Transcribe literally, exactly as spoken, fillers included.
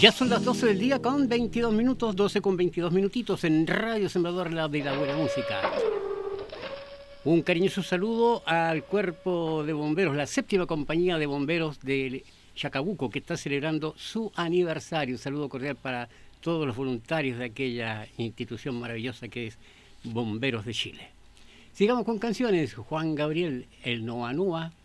Ya son las doce del día con veintidós minutos, doce con veintidós minutitos en Radio Sembrador, la de la buena música. Un cariñoso saludo al cuerpo de bomberos, la séptima compañía de bomberos de Chacabuco, que está celebrando su aniversario. Un saludo cordial para todos los voluntarios de aquella institución maravillosa que es Bomberos de Chile. Sigamos con canciones. Juan Gabriel, el Noa Noa,